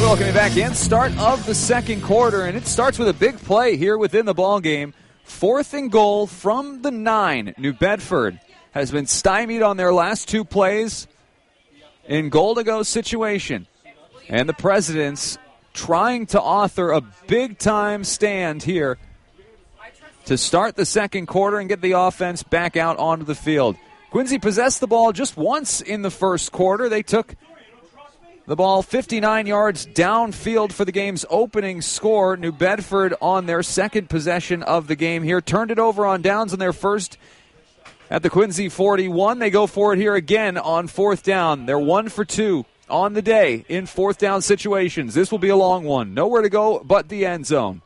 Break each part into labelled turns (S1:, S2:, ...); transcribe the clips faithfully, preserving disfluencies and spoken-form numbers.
S1: Welcome back in. Start of the second quarter, and it starts with a big play here within the ball game. Fourth and goal from the nine. New Bedford has been stymied on their last two plays in goal-to-go situation. And the Presidents trying to author a big-time stand here to start the second quarter and get the offense back out onto the field. Quincy possessed the ball just once in the first quarter. They took the ball fifty-nine yards downfield for the game's opening score. New Bedford on their second possession of the game here. Turned it over on downs on their first at the Quincy forty-one. They go for it here again on fourth down. They're one for two on the day in fourth down situations. This will be a long one. Nowhere to go but the end zone.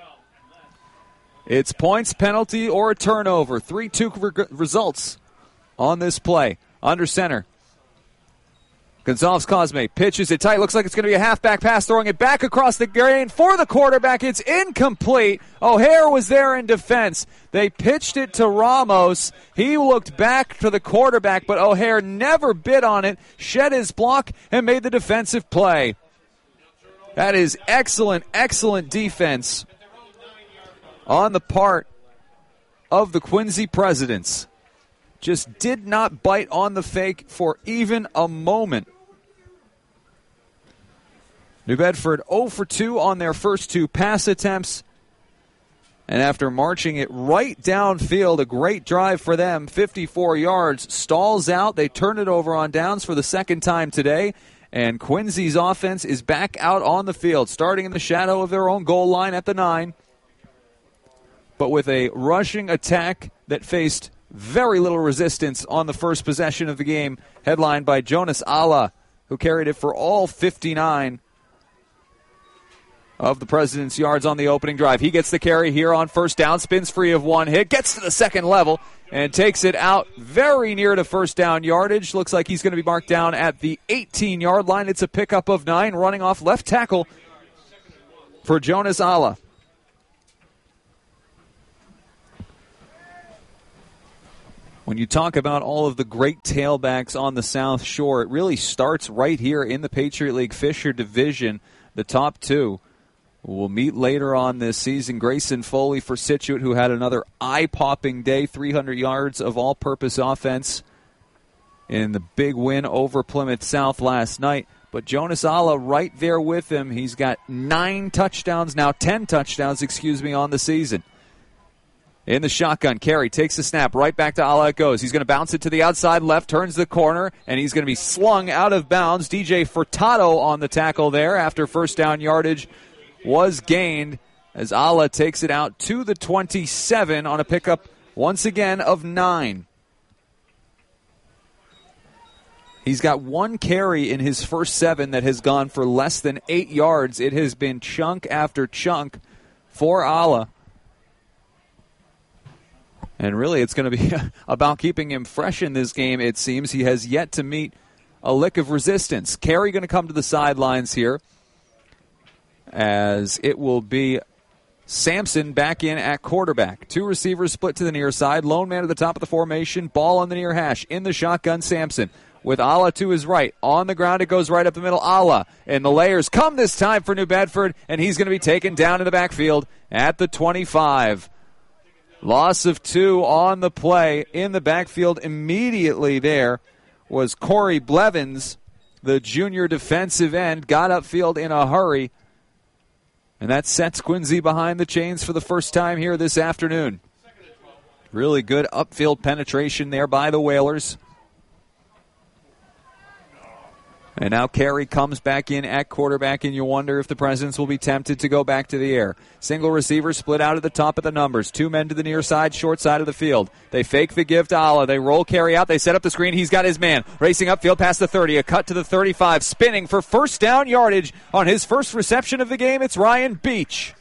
S1: It's points, penalty, or a turnover. three two re- results on this play. Under center. Gonzalez Cosme pitches it tight. Looks like it's going to be a halfback pass, throwing it back across the grain for the quarterback. It's incomplete. O'Hare was there in defense. They pitched it to Ramos. He looked back to the quarterback, but O'Hare never bit on it, shed his block, and made the defensive play. That is excellent, excellent defense on the part of the Quincy Presidents. Just did not bite on the fake for even a moment. New Bedford zero for two on their first two pass attempts. And after marching it right downfield, a great drive for them, fifty-four yards, stalls out. They turn it over on downs for the second time today. And Quincy's offense is back out on the field, starting in the shadow of their own goal line at the nine. But with a rushing attack that faced very little resistance on the first possession of the game, headlined by Jonas Alla, who carried it for all fifty-nine of the President's yards on the opening drive. He gets the carry here on first down, spins free of one hit, gets to the second level, and takes it out very near to first down yardage. Looks like he's going to be marked down at the eighteen-yard line. It's a pickup of nine, running off left tackle for Jonas Alla. When you talk about all of the great tailbacks on the South Shore, it really starts right here in the Patriot League Fisher Division. The top two will meet later on this season. Grayson Foley for Scituate, who had another eye-popping day, three hundred yards of all-purpose offense in the big win over Plymouth South last night. But Jonas Alla right there with him. He's got nine touchdowns, now ten touchdowns, excuse me, on the season. In the shotgun, Carey takes the snap. Right back to Alla it goes. He's going to bounce it to the outside left, turns the corner, and he's going to be slung out of bounds. D J Furtado on the tackle there after first down yardage was gained as Alla takes it out to the twenty-seven on a pickup, once again, of nine. He's got one carry in his first seven that has gone for less than eight yards. It has been chunk after chunk for Alla. And really, it's going to be about keeping him fresh in this game, it seems. He has yet to meet a lick of resistance. Carey going to come to the sidelines here, as it will be Sampson back in at quarterback. Two receivers split to the near side. Lone man at the top of the formation. Ball on the near hash. In the shotgun, Sampson. With Alla to his right. On the ground, it goes right up the middle. Alla. And the layers come this time for New Bedford, and he's going to be taken down in the backfield at the twenty-five. Loss of two on the play. In the backfield immediately there was Corey Blevins, the junior defensive end, got upfield in a hurry. And that sets Quincy behind the chains for the first time here this afternoon. Really good upfield penetration there by the Whalers. And now Carey comes back in at quarterback, and you wonder if the Presidents will be tempted to go back to the air. Single receiver split out at the top of the numbers. Two men to the near side, short side of the field. They fake the give to Alla. They roll Carey out. They set up the screen. He's got his man. Racing upfield past the thirty. A cut to the thirty-five. Spinning for first down yardage on his first reception of the game. It's Ryan Beach.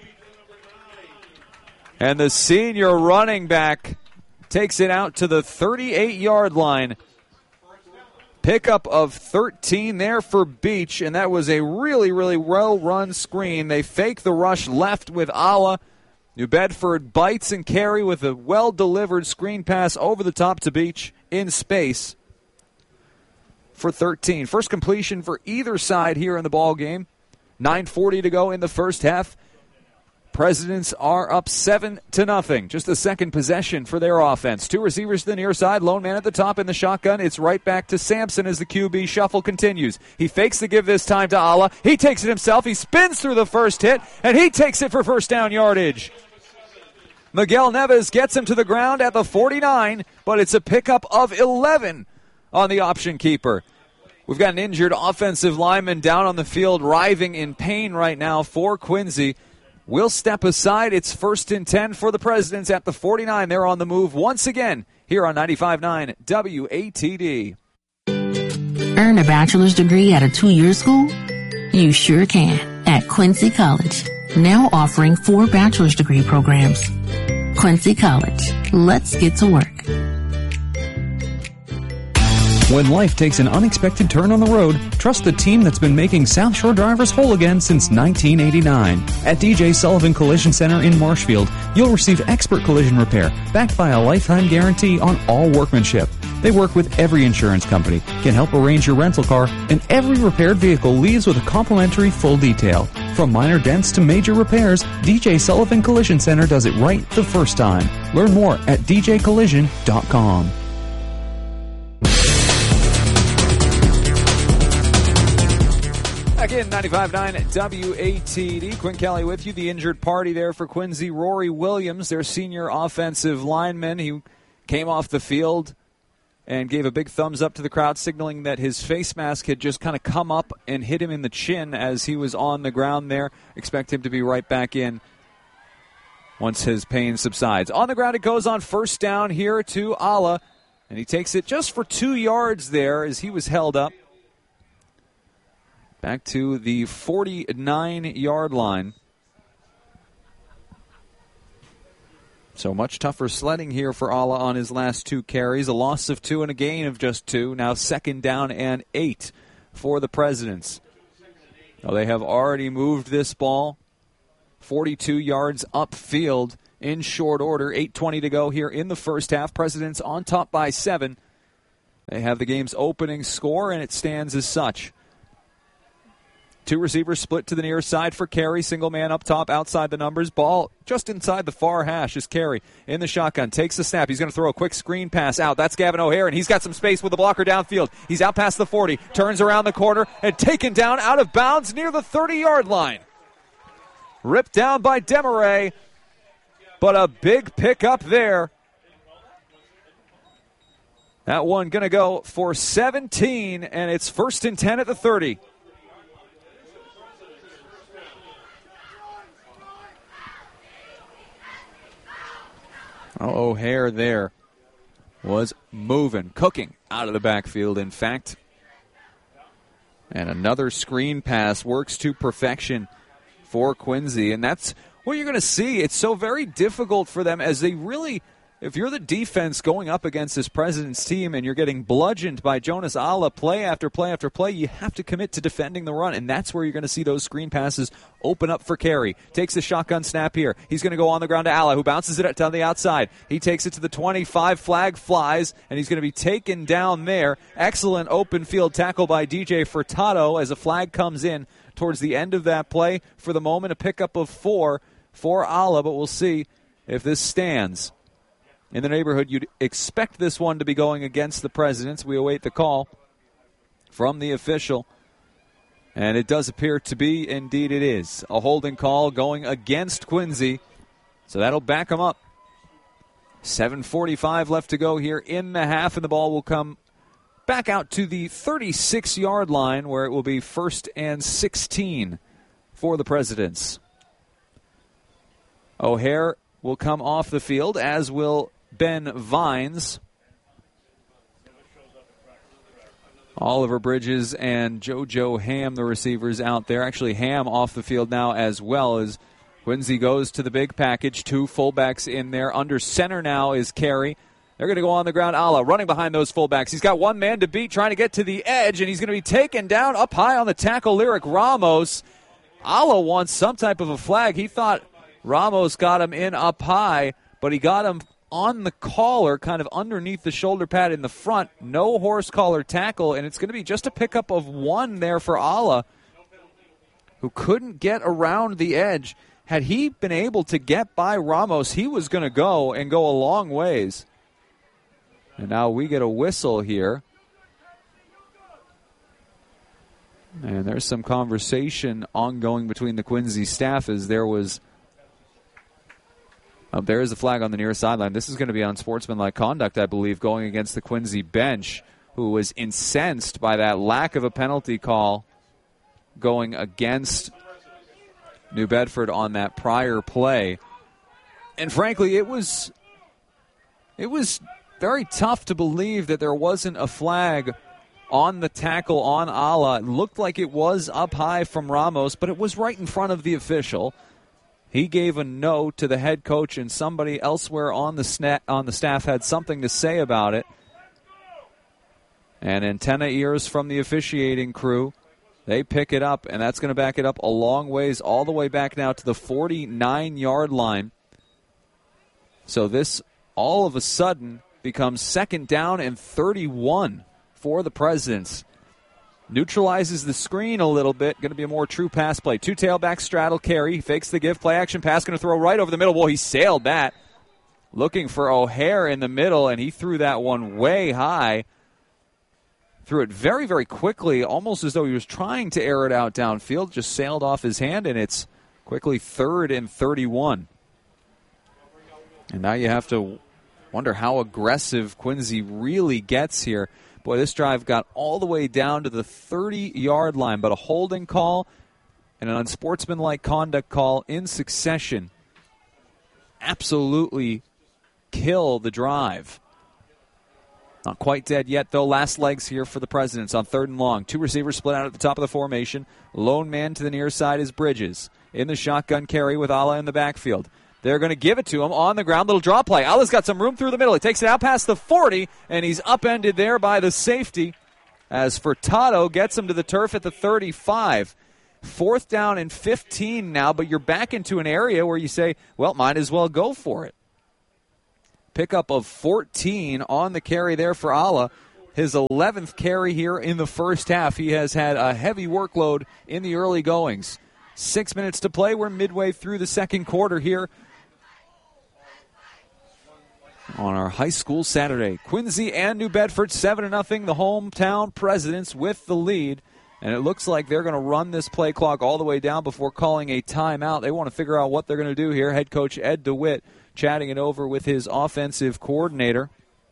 S1: And the senior running back takes it out to the thirty-eight-yard line. Pickup of thirteen there for Beach, and that was a really, really well-run screen. They fake the rush left with Alla. New Bedford bites and Carey with a well-delivered screen pass over the top to Beach in space for thirteen. First completion for either side here in the ball game nine forty to go in the first half. Presidents are up seven to nothing. Just the second possession for their offense. Two receivers to the near side. Lone man at the top in the shotgun. It's right back to Sampson as the Q B shuffle continues. He fakes the give this time to Ala. He takes it himself. He spins through the first hit, and he takes it for first down yardage. Miguel Neves gets him to the ground at the forty-nine, but it's a pickup of eleven on the option keeper. We've got an injured offensive lineman down on the field, writhing in pain right now for Quincy. We'll step aside. It's first and ten for the Presidents at the forty-nine. They're on the move once again here on ninety-five point nine W A T D.
S2: Earn a bachelor's degree at a two-year school? You sure can at Quincy College. Now offering four bachelor's degree programs. Quincy College. Let's get to work.
S3: When life takes an unexpected turn on the road, trust the team that's been making South Shore drivers whole again since nineteen eighty-nine. At D J Sullivan Collision Center in Marshfield, you'll receive expert collision repair backed by a lifetime guarantee on all workmanship. They work with every insurance company, can help arrange your rental car, and every repaired vehicle leaves with a complimentary full detail. From minor dents to major repairs, D J Sullivan Collision Center does it right the first time. Learn more at d j collision dot com.
S1: Back in ninety-five point nine W A T D. Quinn Kelly with you. The injured party there for Quincy, Rory Williams, their senior offensive lineman. He came off the field and gave a big thumbs up to the crowd, signaling that his face mask had just kind of come up and hit him in the chin as he was on the ground there. Expect him to be right back in once his pain subsides. On the ground it goes on first down here to Ala, and he takes it just for two yards there as he was held up. Back to the forty-nine-yard line. So much tougher sledding here for Ala on his last two carries. A loss of two and a gain of just two. Now second down and eight for the Presidents. Now they have already moved this ball forty-two yards upfield in short order. eight twenty to go here in the first half. Presidents on top by seven. They have the game's opening score, and it stands as such. Two receivers split to the near side for Carey. Single man up top, outside the numbers. Ball just inside the far hash is Carey in the shotgun. Takes the snap. He's going to throw a quick screen pass out. That's Gavin O'Hare, and he's got some space with the blocker downfield. He's out past the forty, turns around the corner, and taken down out of bounds near the thirty-yard line. Ripped down by Demaray, but a big pickup there. That one going to go for seventeen, and it's first and ten at the thirty. Oh, O'Hare there was moving, cooking out of the backfield, in fact. And another screen pass works to perfection for Quincy. And that's what you're going to see. It's so very difficult for them as they really, if you're the defense going up against this President's team and you're getting bludgeoned by Jonas Ala play after play after play, you have to commit to defending the run. And that's where you're going to see those screen passes open up for Carey. Takes the shotgun snap here. He's going to go on the ground to Ala, who bounces it down the outside. He takes it to the twenty-five. Flag flies, and he's going to be taken down there. Excellent open field tackle by D J Furtado as a flag comes in towards the end of that play. For the moment, a pickup of four for Ala, but we'll see if this stands. In the neighborhood, you'd expect this one to be going against the Presidents. We await the call from the official. And it does appear to be, indeed it is, a holding call going against Quincy. So that'll back them up. seven forty-five left to go here in the half, and the ball will come back out to the thirty-six-yard line, where it will be first and sixteen for the Presidents. O'Hare will come off the field, as will Ben Vines. Oliver Bridges and JoJo Ham, the receivers out there. Actually, Ham off the field now as well, as Quincy goes to the big package. Two fullbacks in there. Under center now is Carey. They're going to go on the ground. Ala running behind those fullbacks. He's got one man to beat, trying to get to the edge, and he's going to be taken down up high on the tackle. Lyric Ramos. Ala wants some type of a flag. He thought Ramos got him in up high, but he got him on the collar, kind of underneath the shoulder pad in the front. No horse collar tackle, and it's going to be just a pickup of one there for Ala, who couldn't get around the edge. Had he been able to get by Ramos, he was going to go and go a long ways. And now we get a whistle here. And there's some conversation ongoing between the Quincy staff as there was... Oh, there is a flag on the near sideline. This is going to be unsportsmanlike conduct, I believe, going against the Quincy bench, who was incensed by that lack of a penalty call going against New Bedford on that prior play. And frankly, it was it was very tough to believe that there wasn't a flag on the tackle on Ala. It looked like it was up high from Ramos, but it was right in front of the official. He gave a no to the head coach, and somebody elsewhere on the sna- on the staff had something to say about it. And antenna ears from the officiating crew. They pick it up, and that's going to back it up a long ways, all the way back now to the forty-nine-yard line. So this, all of a sudden, becomes second down and thirty-one for the Presidents. Neutralizes the screen a little bit. Going to be a more true pass play. Two tailback straddle carry. He fakes the give. Play action pass. Going to throw right over the middle. Well, he sailed that. Looking for O'Hare in the middle, and he threw that one way high. Threw it very, very quickly, almost as though he was trying to air it out downfield. Just sailed off his hand, and it's quickly third and thirty-one. And now you have to wonder how aggressive Quincy really gets here. Boy, this drive got all the way down to the thirty-yard line, but a holding call and an unsportsmanlike conduct call in succession absolutely kill the drive. Not quite dead yet, though. Last legs here for the Presidents on third and long. Two receivers split out at the top of the formation. Lone man to the near side is Bridges. In the shotgun carry with Ala in the backfield. They're going to give it to him on the ground. Little draw play. Ala's got some room through the middle. He takes it out past the forty, and he's upended there by the safety as Furtado gets him to the turf at the thirty-five. Fourth down and fifteen now, but you're back into an area where you say, well, might as well go for it. Pickup of fourteen on the carry there for Ala. His eleventh carry here in the first half. He has had a heavy workload in the early goings. Six minutes to play. We're midway through the second quarter here on our high school Saturday. Quincy and New Bedford, seven to nothing. The hometown Presidents with the lead. And it looks like they're going to run this play clock all the way down before calling a timeout. They want to figure out what they're going to do here. Head coach Ed DeWitt chatting it over with his offensive coordinator.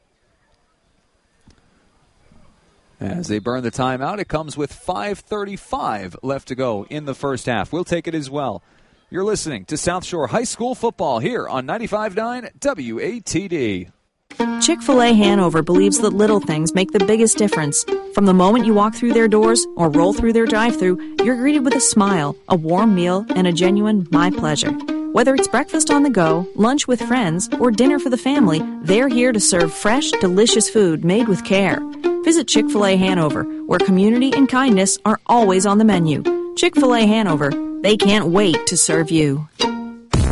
S1: As they burn the timeout, it comes with five thirty-five left to go in the first half. We'll take it as well. You're listening to South Shore High School football here on ninety-five point nine W A T D.
S4: Chick-fil-A Hanover believes that little things make the biggest difference. From the moment you walk through their doors or roll through their drive-thru, you're greeted with a smile, a warm meal, and a genuine my pleasure. Whether it's breakfast on the go, lunch with friends, or dinner for the family, they're here to serve fresh, delicious food made with care. Visit Chick-fil-A Hanover, where community and kindness are always on the menu. Chick-fil-A Hanover, they can't wait to serve you.